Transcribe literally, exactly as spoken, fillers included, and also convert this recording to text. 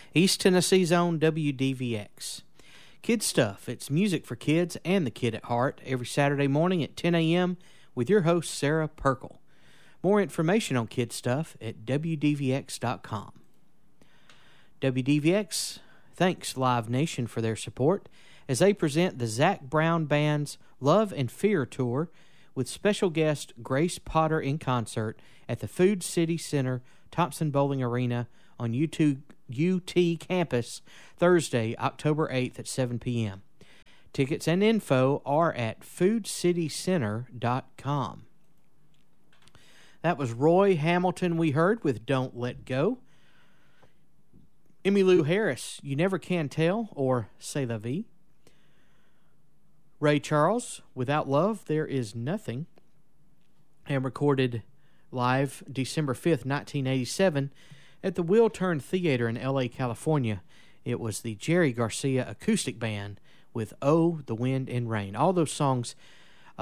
East Tennessee's own W D V X. Kid Stuff, it's music for kids and the kid at heart, every Saturday morning at ten a.m. with your host, Sarah Perkle. More information on Kid Stuff at W D V X dot com. W D V X thanks Live Nation for their support as they present the Zac Brown Band's Love and Fear Tour with special guest Grace Potter in concert at the Food City Center, Thompson Bowling Arena on U T campus Thursday, October eighth at seven p.m. Tickets and info are at food city center dot com. That was Roy Hamilton we heard with Don't Let Go. Emmylou Harris, You Never Can Tell, or C'est la Vie. Ray Charles, Without Love, There Is Nothing, and recorded live December fifth, nineteen eighty-seven at the Will Turn Theater in L A, California. It was the Jerry Garcia Acoustic Band with Oh, the Wind and Rain. All those songs